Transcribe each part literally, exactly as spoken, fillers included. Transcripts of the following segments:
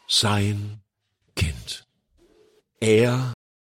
sein Kind. Er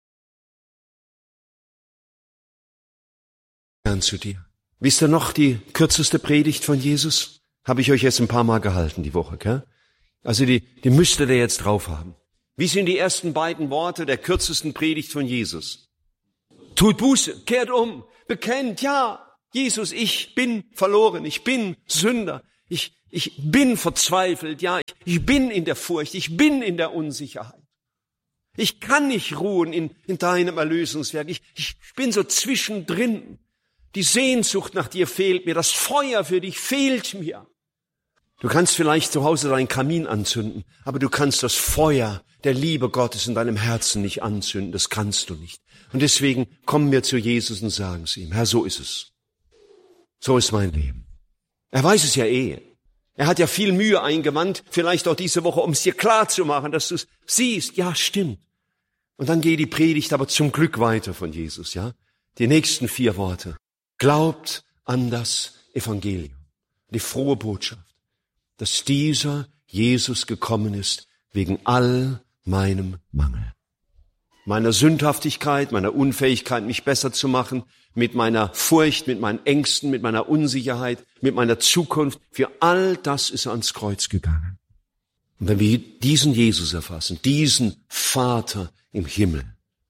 gehört zu dir. Wisst ihr noch die kürzeste Predigt von Jesus? Habe ich euch jetzt ein paar Mal gehalten die Woche, gell? Also die, die müsstet ihr jetzt drauf haben. Wie sind die ersten beiden Worte der kürzesten Predigt von Jesus? Tut Buße, kehrt um, bekennt, ja, Jesus, ich bin verloren, ich bin Sünder, ich, ich bin verzweifelt, ja, ich, ich bin in der Furcht, ich bin in der Unsicherheit. Ich kann nicht ruhen in, in deinem Erlösungswerk, ich, ich bin so zwischendrin. Die Sehnsucht nach dir fehlt mir, das Feuer für dich fehlt mir. Du kannst vielleicht zu Hause deinen Kamin anzünden, aber du kannst das Feuer der Liebe Gottes in deinem Herzen nicht anzünden, das kannst du nicht. Und deswegen kommen wir zu Jesus und sagen es ihm, Herr, so ist es. So ist mein Leben. Er weiß es ja eh. Er hat ja viel Mühe eingewandt, vielleicht auch diese Woche, um es dir klar zu machen, dass du es siehst. Ja, stimmt. Und dann geht die Predigt aber zum Glück weiter von Jesus, ja. Die nächsten vier Worte. Glaubt an das Evangelium, die frohe Botschaft, dass dieser Jesus gekommen ist wegen all meinem Mangel. Meiner Sündhaftigkeit, meiner Unfähigkeit, mich besser zu machen, mit meiner Furcht, mit meinen Ängsten, mit meiner Unsicherheit, mit meiner Zukunft. Für all das ist er ans Kreuz gegangen. Und wenn wir diesen Jesus erfassen, diesen Vater im Himmel,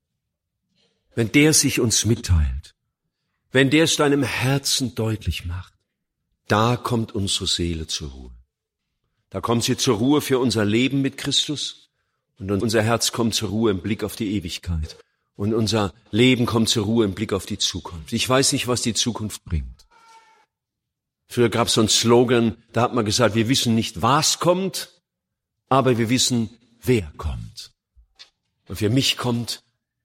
wenn der sich uns mitteilt, wenn der es deinem Herzen deutlich macht, da kommt unsere Seele zur Ruhe. Da kommt sie zur Ruhe für unser Leben mit Christus und unser Herz kommt zur Ruhe im Blick auf die Ewigkeit. Und unser Leben kommt zur Ruhe im Blick auf die Zukunft. Ich weiß nicht, was die Zukunft bringt. Früher gab es so einen Slogan, da hat man gesagt, wir wissen nicht, was kommt, aber wir wissen, wer kommt. Und für mich kommt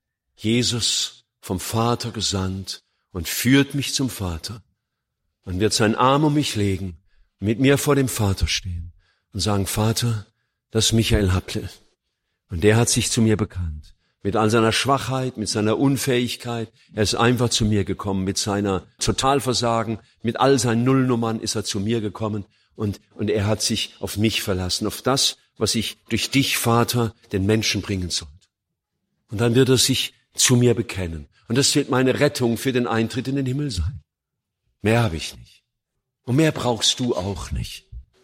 Jesus vom Vater gesandt und führt mich zum Vater und wird seinen Arm um mich legen, mit mir vor dem Vater stehen und sagen, Vater, das ist Michael Happle. Und der hat sich zu mir bekannt. Mit all seiner Schwachheit, mit seiner Unfähigkeit. Er ist einfach zu mir gekommen. Mit seiner Totalversagen, mit all seinen Nullnummern ist er zu mir gekommen. Und, und er hat sich auf mich verlassen. Auf das, was ich durch dich, Vater, den Menschen bringen sollte. Und dann wird er sich zu mir bekennen. Und das wird meine Rettung für den Eintritt in den Himmel sein. Mehr habe ich nicht. Und mehr brauchst du auch nicht.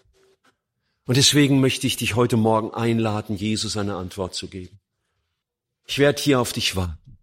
Und deswegen möchte ich dich heute Morgen einladen, Jesus eine Antwort zu geben. Ich werde hier auf dich warten.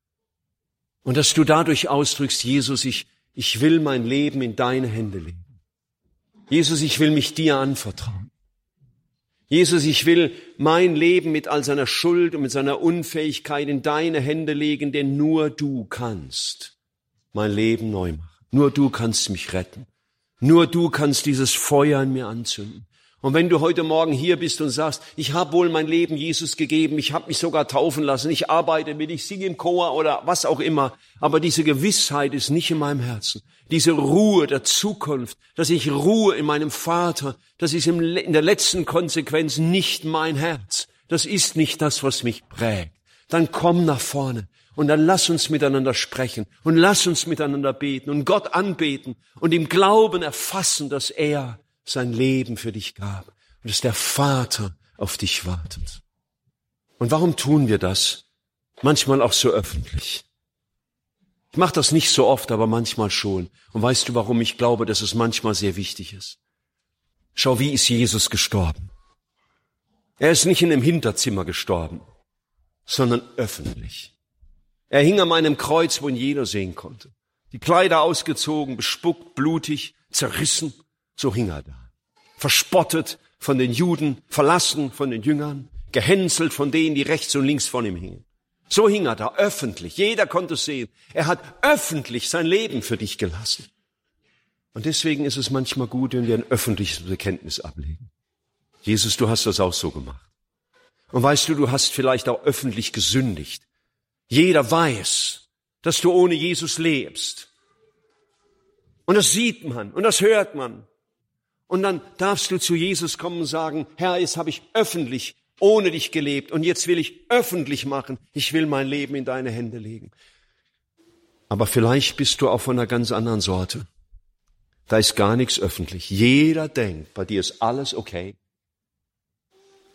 Und dass du dadurch ausdrückst, Jesus, ich, ich will mein Leben in deine Hände legen. Jesus, ich will mich dir anvertrauen. Jesus, ich will mein Leben mit all seiner Schuld und mit seiner Unfähigkeit in deine Hände legen, denn nur du kannst mein Leben neu machen. Nur du kannst mich retten. Nur du kannst dieses Feuer in mir anzünden. Und wenn du heute Morgen hier bist und sagst, ich habe wohl mein Leben Jesus gegeben, ich habe mich sogar taufen lassen, ich arbeite mit, ich singe im Chor oder was auch immer, aber diese Gewissheit ist nicht in meinem Herzen. Diese Ruhe der Zukunft, dass ich ruhe in meinem Vater, das ist in der letzten Konsequenz nicht mein Herz. Das ist nicht das, was mich prägt. Dann komm nach vorne und dann lass uns miteinander sprechen und lass uns miteinander beten und Gott anbeten und im Glauben erfassen, dass er sein Leben für dich gab und dass der Vater auf dich wartet. Und warum tun wir das? Manchmal auch so öffentlich. Ich mache das nicht so oft, aber manchmal schon. Und weißt du, warum ich glaube, dass es manchmal sehr wichtig ist? Schau, wie ist Jesus gestorben? Er ist nicht in einem Hinterzimmer gestorben, sondern öffentlich. Er hing an einem Kreuz, wo ihn jeder sehen konnte. Die Kleider ausgezogen, bespuckt, blutig, zerrissen. So hing er da. Verspottet von den Juden, verlassen von den Jüngern, gehänselt von denen, die rechts und links von ihm hingen. So hing er da, öffentlich. Jeder konnte es sehen. Er hat öffentlich sein Leben für dich gelassen. Und deswegen ist es manchmal gut, wenn wir ein öffentliches Bekenntnis ablegen. Jesus, du hast das auch so gemacht. Und weißt du, du hast vielleicht auch öffentlich gesündigt. Jeder weiß, dass du ohne Jesus lebst. Und das sieht man und das hört man. Und dann darfst du zu Jesus kommen und sagen, Herr, jetzt habe ich öffentlich ohne dich gelebt und jetzt will ich öffentlich machen. Ich will mein Leben in deine Hände legen. Aber vielleicht bist du auch von einer ganz anderen Sorte. Da ist gar nichts öffentlich. Jeder denkt, bei dir ist alles okay.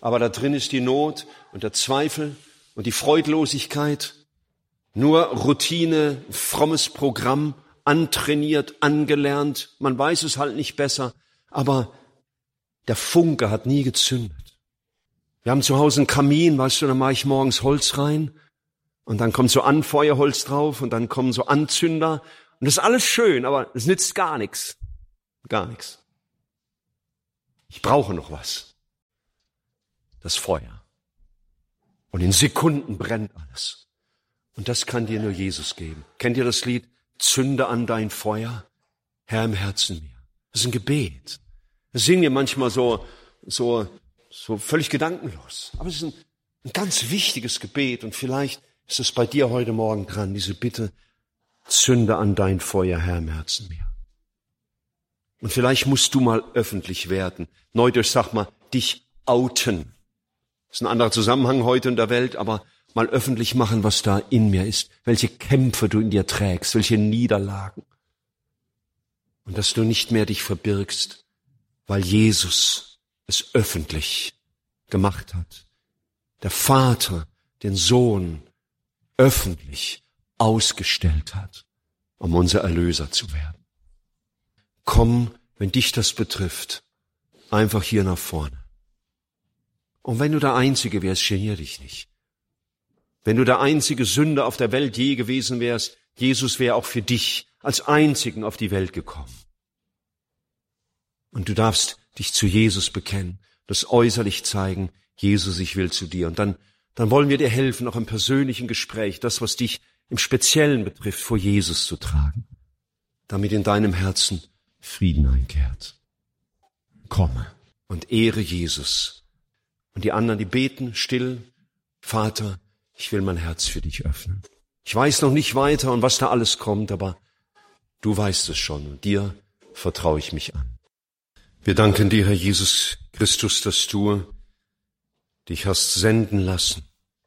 aber da drin ist die Not und der Zweifel und die Freudlosigkeit. Nur Routine, frommes Programm, antrainiert, angelernt. Man weiß es halt nicht besser, aber der Funke hat nie gezündet. Wir haben zu Hause einen Kamin, weißt du, da mache ich morgens Holz rein und dann kommt so Anfeuerholz drauf und dann kommen so Anzünder und das ist alles schön, aber es nützt gar nichts. Gar nichts. Ich brauche noch was. Das Feuer. Und in Sekunden brennt alles. Und das kann dir nur Jesus geben. Kennt ihr das Lied? Zünde an dein Feuer, Herr im Herzen mir. Das ist ein Gebet. Das singen wir manchmal so, so, so völlig gedankenlos. Aber es ist ein, ein ganz wichtiges Gebet. Und vielleicht ist es bei dir heute Morgen dran, diese Bitte, zünde an dein Feuer, Herr im Herzen mir. Und vielleicht musst du mal öffentlich werden. Neudeutsch sag mal, dich outen. Das ist ein anderer Zusammenhang heute in der Welt, aber mal öffentlich machen, was da in mir ist, welche Kämpfe du in dir trägst, welche Niederlagen. Und dass du nicht mehr dich verbirgst, weil Jesus es öffentlich gemacht hat. Der Vater den Sohn öffentlich ausgestellt hat, um unser Erlöser zu werden. Komm, wenn dich das betrifft, einfach hier nach vorne. Und wenn du der Einzige wärst, genier dich nicht. Wenn du der einzige Sünder auf der Welt je gewesen wärst, Jesus wäre auch für dich als Einzigen auf die Welt gekommen. Und du darfst dich zu Jesus bekennen, das äußerlich zeigen, Jesus, ich will zu dir. Und dann, dann wollen wir dir helfen, auch im persönlichen Gespräch, das, was dich im Speziellen betrifft, vor Jesus zu tragen, damit in deinem Herzen Frieden einkehrt. Komme und ehre Jesus. Und die anderen, die beten still, Vater, ich will mein Herz für dich öffnen. Ich weiß noch nicht weiter und was da alles kommt, aber du weißt es schon und dir vertraue ich mich an. Wir danken dir, Herr Jesus Christus, dass du dich hast senden lassen,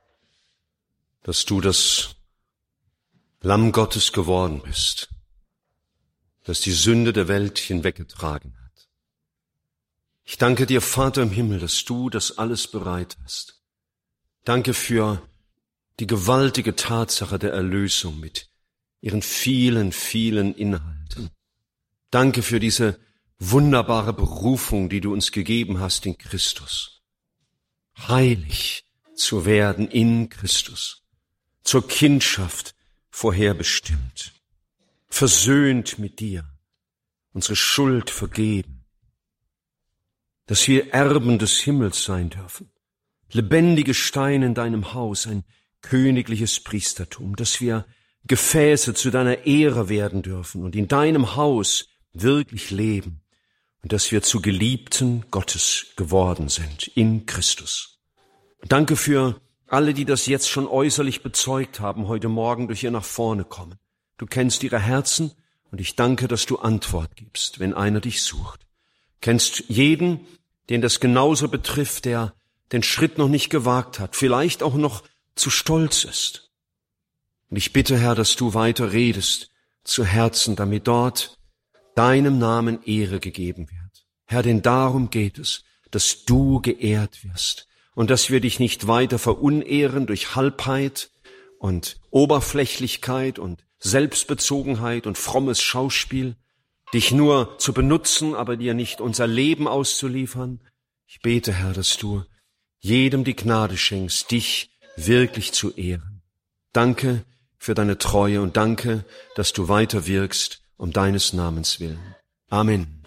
dass du das Lamm Gottes geworden bist, das die Sünde der Welt hinweggetragen hat. Ich danke dir, Vater im Himmel, dass du das alles bereit hast. Danke für die gewaltige Tatsache der Erlösung mit ihren vielen, vielen Inhalten. Danke für diese wunderbare Berufung, die du uns gegeben hast in Christus. Heilig zu werden in Christus, zur Kindschaft vorherbestimmt, versöhnt mit dir, unsere Schuld vergeben, dass wir Erben des Himmels sein dürfen, lebendige Steine in deinem Haus, ein königliches Priestertum, dass wir Gefäße zu deiner Ehre werden dürfen und in deinem Haus wirklich leben und dass wir zu Geliebten Gottes geworden sind in Christus. Danke für alle, die das jetzt schon äußerlich bezeugt haben, heute Morgen durch ihr nach vorne kommen. Du kennst ihre Herzen und ich danke, dass du Antwort gibst, wenn einer dich sucht. Kennst jeden, den das genauso betrifft, der den Schritt noch nicht gewagt hat, vielleicht auch noch zu stolz ist. Und ich bitte, Herr, dass du weiter redest zu Herzen, damit dort deinem Namen Ehre gegeben wird. Herr, denn darum geht es, dass du geehrt wirst und dass wir dich nicht weiter verunehren durch Halbheit und Oberflächlichkeit und Selbstbezogenheit und frommes Schauspiel, dich nur zu benutzen, aber dir nicht unser Leben auszuliefern. Ich bete, Herr, dass du jedem die Gnade schenkst, dich wirklich zu ehren. Danke für deine Treue und danke, dass du weiter wirkst um deines Namens willen. Amen.